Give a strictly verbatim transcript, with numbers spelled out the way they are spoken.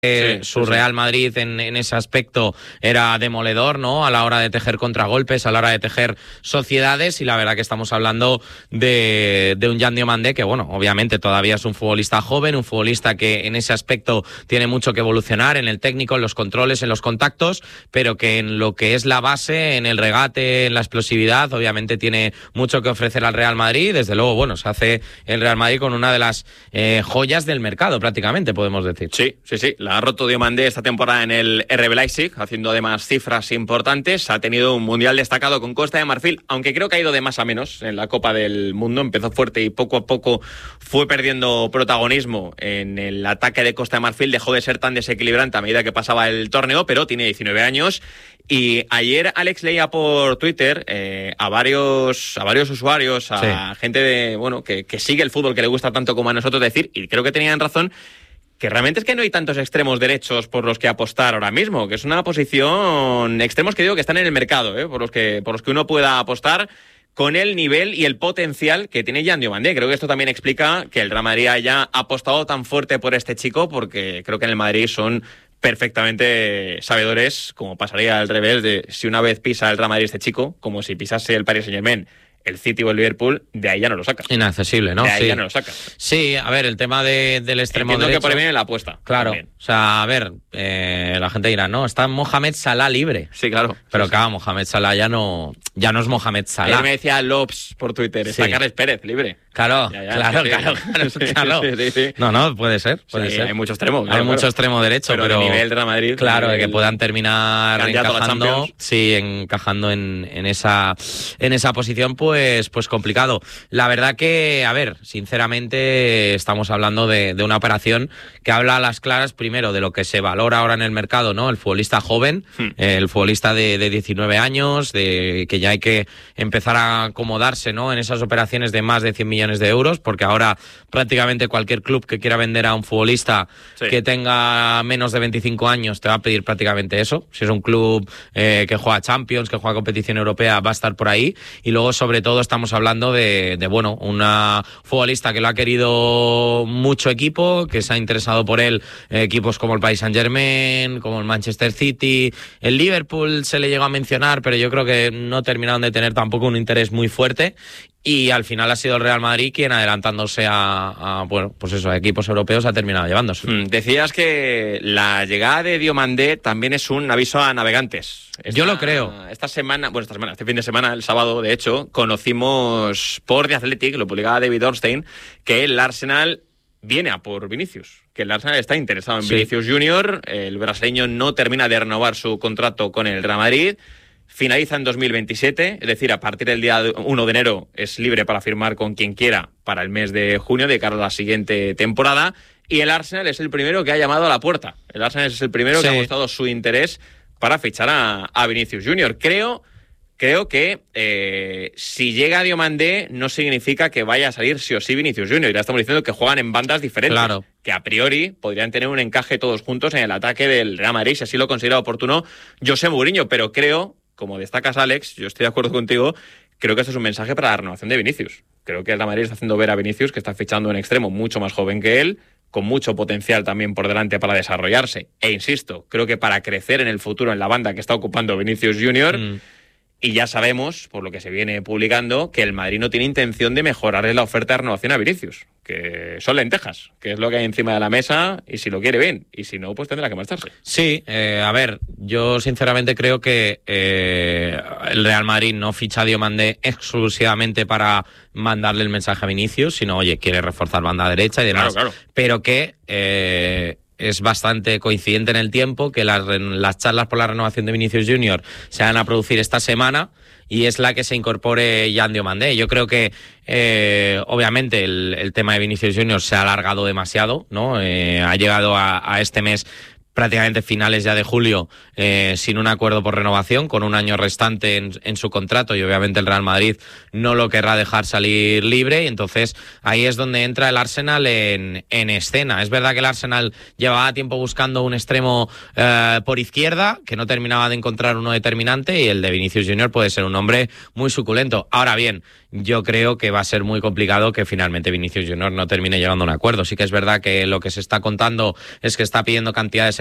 Eh, sí, su sí, Real Madrid en, en ese aspecto era demoledor, ¿no? A la hora de tejer contragolpes, a la hora de tejer sociedades, y la verdad que estamos hablando de, de un Jan Diomandé que, bueno, obviamente todavía es un futbolista joven, un futbolista que en ese aspecto tiene mucho que evolucionar en el técnico, en los controles, en los contactos, pero que en lo que es la base, en el regate, en la explosividad, obviamente tiene mucho que ofrecer al Real Madrid. Desde luego, bueno, se hace el Real Madrid con una de las eh, joyas del mercado, prácticamente, podemos decir. Sí, sí, sí. La ha roto Diomandé esta temporada en el R B Leipzig, haciendo además cifras importantes. Ha tenido un mundial destacado con Costa de Marfil, aunque creo que ha ido de más a menos en la Copa del Mundo. Empezó fuerte y poco a poco fue perdiendo protagonismo en el ataque de Costa de Marfil. Dejó de ser tan desequilibrante a medida que pasaba el torneo, pero tiene diecinueve años. Y ayer Alex leía por Twitter eh, a varios a varios usuarios, a sí. gente de bueno que, que sigue el fútbol, que le gusta tanto como a nosotros, decir, y creo que tenían razón, que realmente es que no hay tantos extremos derechos por los que apostar ahora mismo, que es una posición, extremos que digo que están en el mercado, ¿eh? por los que por los que uno pueda apostar con el nivel y el potencial que tiene Jan Diomandé. Creo que esto también explica que el Real Madrid haya apostado tan fuerte por este chico, porque creo que en el Madrid son perfectamente sabedores, como pasaría al revés, de si una vez pisa el Real Madrid este chico, como si pisase el Paris Saint-Germain, el City o el Liverpool, de ahí ya no lo sacas. Inaccesible, ¿no? De ahí sí. ya no lo sacas. Sí, a ver, el tema de, del extremo Entiendo derecho... que por ahí viene la apuesta. Claro, también. O sea, a ver, eh, la gente dirá, no, está Mohamed Salah libre. Sí, claro. Pero sí, claro, sí. Mohamed Salah ya no, ya no es Mohamed Salah. Ayer me decía Lobs por Twitter, está Sí. Carles Pérez libre. Claro, Ya, ya, claro, sí, claro, sí. claro, Sí, claro. sí, sí, sí. No, no, puede ser, puede Sí, ser. hay mucho extremo. Claro, hay mucho claro. extremo derecho, pero, pero... de nivel Real Madrid... Claro, de que nivel... puedan terminar candidato a la encajando, Champions. sí, encajando en, en esa en esa posición, pues, pues complicado. La verdad que, a ver, sinceramente estamos hablando de, de una operación que habla a las claras, primero, de lo que se valora ahora en el mercado, ¿no? El futbolista joven, hmm. el futbolista de, de diecinueve años, de que ya hay que empezar a acomodarse, ¿no? En esas operaciones de más de cien millones de euros, porque ahora prácticamente cualquier club que quiera vender a un futbolista sí. que tenga menos de veinticinco años te va a pedir prácticamente eso. Si es un club eh, que juega Champions, que juega competición europea, va a estar por ahí. Y luego, sobre todo, estamos hablando de, de bueno, una futbolista que lo ha querido mucho equipo, que se ha interesado por él, eh, equipos como el Paris Saint-Germain, como el Manchester City, el Liverpool se le llegó a mencionar, pero yo creo que no terminaron de tener tampoco un interés muy fuerte. Y al final ha sido el Real Madrid quien, adelantándose a, a bueno, pues eso, a equipos europeos, ha terminado llevándose. Mm, decías que la llegada de Diomandé también es un aviso a navegantes. Esta, Yo lo creo. Esta semana, bueno, esta semana, este fin de semana, el sábado, de hecho, conocimos por The Athletic, lo publicaba David Ornstein, que el Arsenal viene a por Vinicius, que el Arsenal está interesado en sí. Vinicius Junior. El brasileño no termina de renovar su contrato con el Real Madrid. Finaliza en dos mil veintisiete, es decir, a partir del día uno de enero es libre para firmar con quien quiera para el mes de junio de cara a la siguiente temporada. Y el Arsenal es el primero que ha llamado a la puerta. El Arsenal es el primero sí. que ha mostrado su interés para fichar a, a Vinicius Junior. Creo, creo que eh, si llega Diomandé no significa que vaya a salir sí o sí Vinicius Junior. Ya estamos diciendo que juegan en bandas diferentes. Claro. Que a priori podrían tener un encaje todos juntos en el ataque del Real Madrid, si así lo considera oportuno José Mourinho. Pero creo... Como destacas, Alex, yo estoy de acuerdo contigo, creo que esto es un mensaje para la renovación de Vinicius. Creo que el Real Madrid está haciendo ver a Vinicius que está fichando un extremo mucho más joven que él, con mucho potencial también por delante para desarrollarse. E insisto, creo que para crecer en el futuro en la banda que está ocupando Vinicius Junior, mm. y ya sabemos, por lo que se viene publicando, que el Madrid no tiene intención de mejorarle la oferta de renovación a Vinicius, que son lentejas, que es lo que hay encima de la mesa, y si lo quiere bien, y si no, pues tendrá que marcharse. Sí, eh, a ver, yo sinceramente creo que eh, el Real Madrid no ficha a Diomandé exclusivamente para mandarle el mensaje a Vinicius, sino, oye, quiere reforzar banda derecha y demás, claro, claro. pero que... Eh, es bastante coincidente en el tiempo que las, las charlas por la renovación de Vinicius Junior se van a producir esta semana y es la que se incorpore Jan Diomandé. Yo creo que eh, obviamente el, el tema de Vinicius Junior se ha alargado demasiado, ¿no? Eh, ha llegado a, a este mes prácticamente finales ya de julio, eh, sin un acuerdo por renovación, con un año restante en, en su contrato, y obviamente el Real Madrid no lo querrá dejar salir libre, y entonces ahí es donde entra el Arsenal en, en escena. Es verdad que el Arsenal llevaba tiempo buscando un extremo eh, por izquierda, que no terminaba de encontrar uno determinante, y el de Vinicius Junior puede ser un hombre muy suculento. Ahora bien, yo creo que va a ser muy complicado que finalmente Vinicius Junior no termine llegando a un acuerdo. Sí que es verdad que lo que se está contando es que está pidiendo cantidades